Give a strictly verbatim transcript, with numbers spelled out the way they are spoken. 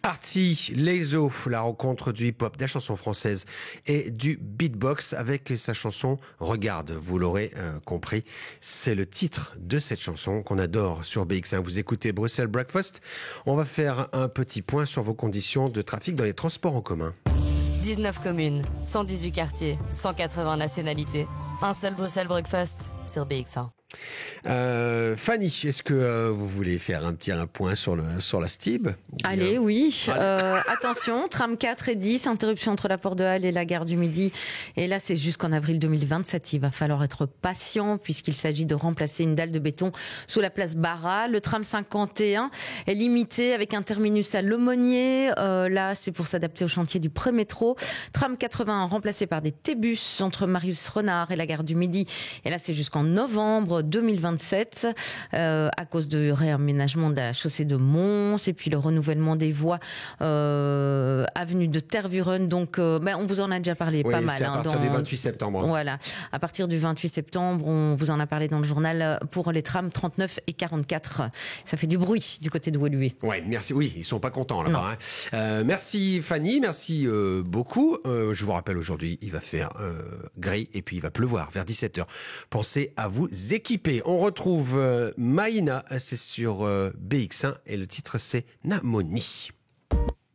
Arty, Lezo, la rencontre du hip-hop, de la chanson française et du beatbox avec sa chanson Regarde. Vous l'aurez euh, compris, c'est le titre de cette chanson qu'on adore sur B X un. Vous écoutez Bruxelles Breakfast. On va faire un petit point sur vos conditions de trafic dans les transports en commun. dix-neuf communes, cent dix-huit quartiers, cent quatre-vingts nationalités. Un seul Bruxelles Breakfast sur B X un. Euh, Fanny, est-ce que euh, vous voulez faire un petit un point sur, le, sur la Stib? Allez, oui. Euh, attention, tram quatre et dix, interruption entre la Porte de Halle et la gare du Midi. Et là, c'est jusqu'en avril deux mille vingt-sept. Il va falloir être patient puisqu'il s'agit de remplacer une dalle de béton sous la place Barra. Le tram cinquante et un est limité avec un terminus à Lemonnier. Euh, là, c'est pour s'adapter au chantier du prémétro. Tram quatre-vingt-un remplacé par des T-bus entre Marius Renard et la gare du Midi. Et là, c'est jusqu'en novembre deux mille vingt-sept euh, à cause du réaménagement de la chaussée de Mons et puis le renouvellement des voies euh, avenue de Tervuren. Donc, euh, ben, on vous en a déjà parlé Oui, pas mal. c'est à hein, partir dans... du vingt-huit septembre. Voilà, à partir du vingt-huit septembre, on vous en a parlé dans le journal pour les trams trente-neuf et quarante-quatre. Ça fait du bruit du côté de Woluwe. Ouais, merci. Oui, ils sont pas contents là-bas. Hein. Euh, merci Fanny, merci euh, beaucoup. Euh, je vous rappelle aujourd'hui, il va faire euh, gris et puis il va pleuvoir vers dix-sept heures. Pensez à vous équiper. On retrouve euh, Maïna, c'est sur euh, B X un et le titre c'est Namoni.